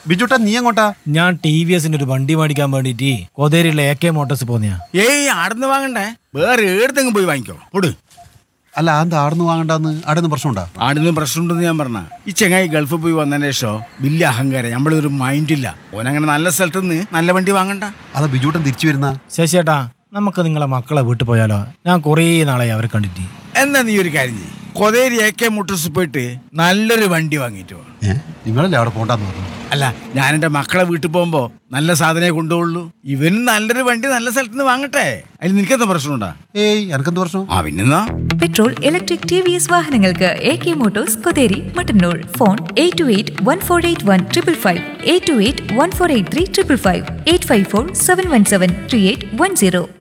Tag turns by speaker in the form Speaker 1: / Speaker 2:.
Speaker 1: ബിജുട്ടാ നീ എങ്ങോട്ടാ?
Speaker 2: ഞാൻ TVS ഒരു വണ്ടി മേടിക്കാൻ വേണ്ടിട്ട് കോതേരിയിലെ AK മോട്ടോഴ്സ് പോന്നെയാ.
Speaker 3: ഏയ് ആടുന്ന് വാങ്ങണ്ടേ, വേറെ ഏടത്തെങ്കിലും പോയി വാങ്ങിക്കോ. പൊട്.
Speaker 1: അല്ല എന്താ ആടുന്ന് വാങ്ങണ്ടെന്ന്? ആടുന്ന് പ്രശ്നമുണ്ടാ?
Speaker 3: ആടുന്ന് പ്രശ്നമുണ്ടെന്ന് ഞാൻ പറഞ്ഞ. ഈ ചെങ്ങായി ഗൾഫിൽ പോയി വന്നതിന് ശേഷം വലിയ അഹങ്കാരം, നമ്മളൊരു മൈൻഡില്ല. ഓനങ്ങനെ നല്ല സ്ഥലത്ത് നിന്ന് നല്ല വണ്ടി വാങ്ങണ്ട.
Speaker 1: അതാ ബിജുട്ടൻ തിരിച്ചു വരുന്ന.
Speaker 2: ശശിയേട്ടാ, നമുക്ക് നിങ്ങളെ മക്കളെ വീട്ടിൽ പോയാലോ? ഞാൻ കുറേ നാളായി അവരെ കണ്ടിട്ട്.
Speaker 3: എന്നാ നീ ഒരു കാര്യം ചെയ്യ്, കൊതേരി AK മോട്ടോഴ്സ് പോയിട്ട് നല്ലൊരു വണ്ടി വാങ്ങിയിട്ട് വാ.
Speaker 1: നിങ്ങളല്ലേ അവിടെ പോണ്ടെന്ന് പറഞ്ഞു?
Speaker 3: അല്ല, ഞാൻ എൻ്റെ മക്കളെ വീട്ടിൽ പോകുമ്പോ നല്ല സാധനമേ കൊണ്ടുപോകുള്ളൂ. ഇവന് നല്ലൊരു വണ്ടി നല്ല സ്ഥലത്ത് നിന്ന് വാങ്ങട്ടെ. അതിൽ നിനക്കെന്താ പ്രശ്നമുണ്ടാ?
Speaker 1: ഏയ് എനക്കെന്ത് പ്രശ്നം?
Speaker 3: പിന്നെന്നാ
Speaker 4: പെട്രോൾ, ഇലക്ട്രിക്, TVS വാഹനങ്ങൾക്ക് AK Motors Kotheri Mattannur. Phone 8281481555, 8281483555, 854-717-3810.